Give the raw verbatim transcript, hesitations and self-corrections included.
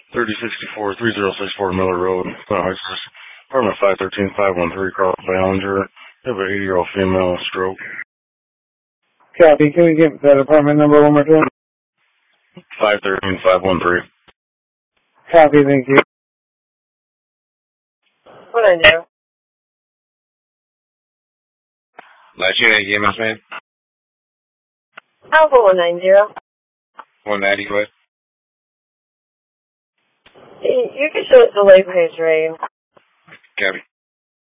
thirty sixty-four, three oh six four Miller Road, Heights, apartment five thirteen, five one three, Carl Ballinger. You have an eighty-year-old female stroke. Copy. Can we get that apartment number one more time? five thirteen, five one three. Copy, thank you. What I do? Last unit, E M S man? Alpha one nine zero. one ninety, go ahead. You can show us the late page rating. Copy.